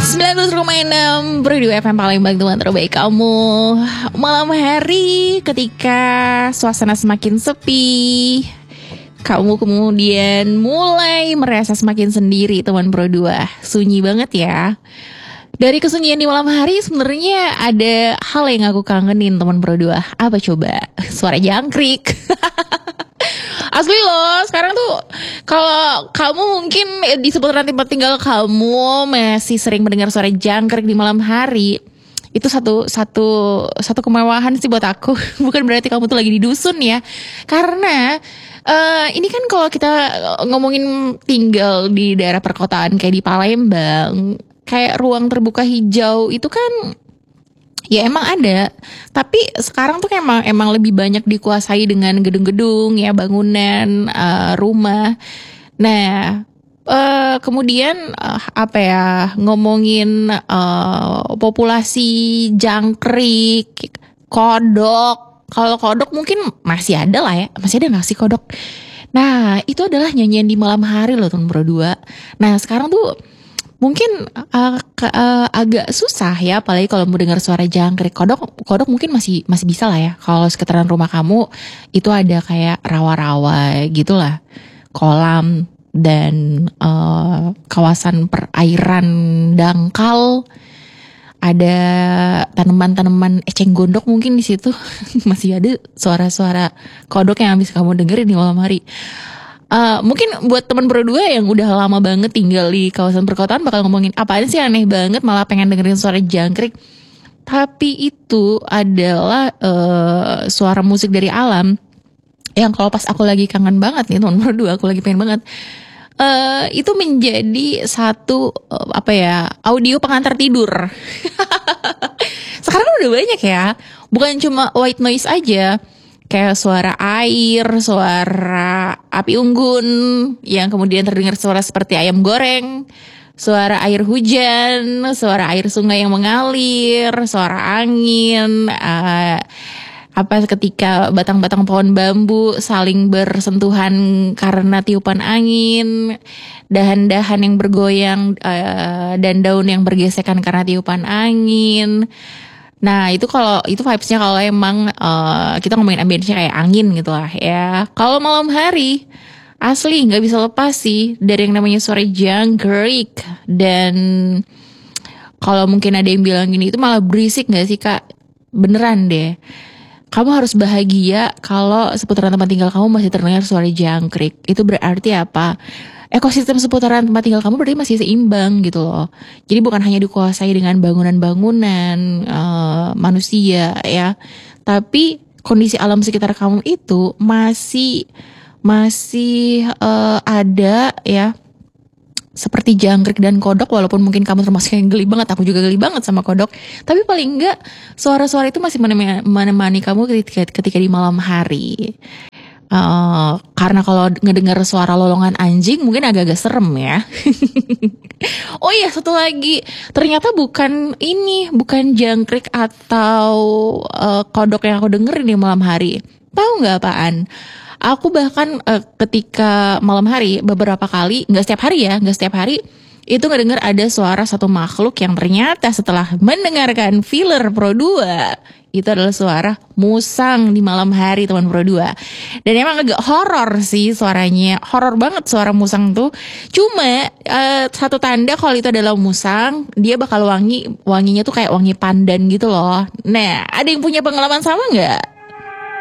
90,6 Berdua FM Palembang, teman terbaik kamu. Malam hari ketika suasana semakin sepi, kamu kemudian mulai merasa semakin sendiri, teman Berdua. Sunyi banget ya. Dari kesunyian di malam hari sebenarnya ada hal yang aku kangenin, teman Berdua. Apa coba? Suara jangkrik. Asli loh, sekarang tuh kalau kamu mungkin di seputaran tempat tinggal kamu masih sering mendengar suara jangkrik di malam hari, itu satu kemewahan sih buat aku. Bukan berarti kamu tuh lagi di dusun ya, karena ini kan kalau kita ngomongin tinggal di daerah perkotaan kayak di Palembang, kayak ruang terbuka hijau itu kan ya emang ada, tapi sekarang tuh emang lebih banyak dikuasai dengan gedung-gedung ya, bangunan, rumah. Nah, kemudian apa ya, ngomongin populasi jangkrik, kodok. Kalau kodok mungkin masih ada lah ya, masih ada nggak sih kodok? Nah, itu adalah nyanyian di malam hari loh teman berdua. Nah, sekarang tuh mungkin agak susah ya, apalagi kalau mau dengar suara jangkrik. Kodok mungkin masih bisa lah ya. Kalau sekitaran rumah kamu itu ada kayak rawa-rawa gitulah, kolam dan kawasan perairan dangkal. Ada tanaman-tanaman eceng gondok mungkin di situ. Masih ada suara-suara kodok yang habis kamu dengerin di malam hari. Mungkin buat teman berdua yang udah lama banget tinggal di kawasan perkotaan bakal ngomongin apaan sih aneh banget, malah pengen dengerin suara jangkrik. Tapi itu adalah suara musik dari alam yang kalau pas aku lagi kangen banget nih teman berdua, aku lagi pengen banget. Itu menjadi satu audio pengantar tidur. Sekarang udah banyak ya, bukan cuma white noise aja. Kayak suara air, suara api unggun, yang kemudian terdengar suara seperti ayam goreng, suara air hujan, suara air sungai yang mengalir, suara angin, ketika batang-batang pohon bambu saling bersentuhan karena tiupan angin, dahan-dahan yang bergoyang dan daun yang bergesekan karena tiupan angin. Nah itu vibesnya kalau emang kita ngomongin ambience-nya kayak angin gitu lah ya. Kalau malam hari asli gak bisa lepas sih dari yang namanya suara jangkrik. Dan kalau mungkin ada yang bilang gini, itu malah berisik gak sih Kak? Beneran deh, kamu harus bahagia kalau seputaran tempat tinggal kamu masih terdengar suara jangkrik. Itu berarti apa? Ekosistem seputaran tempat tinggal kamu berarti masih seimbang gitu loh. Jadi bukan hanya dikuasai dengan bangunan-bangunan manusia ya, tapi kondisi alam sekitar kamu itu masih ada ya, seperti jangkrik dan kodok. Walaupun mungkin kamu termasuk yang geli banget, aku juga geli banget sama kodok, tapi paling enggak suara-suara itu masih menemani kamu ketika di malam hari. Karena kalau ngedengar suara lolongan anjing mungkin agak-agak serem ya. Oh iya, satu lagi, ternyata bukan jangkrik atau kodok yang aku dengerin di malam hari. Tahu nggak apaan? Aku bahkan ketika malam hari beberapa kali, nggak setiap hari, itu ngedengar ada suara satu makhluk yang ternyata setelah mendengarkan filler Pro 2 itu adalah suara musang di malam hari, teman Pro 2. Dan emang agak horor sih suaranya, horor banget suara musang tuh. Cuma satu tanda kalau itu adalah musang, dia bakal wanginya tuh kayak wangi pandan gitu loh. Nah, ada yang punya pengalaman sama nggak?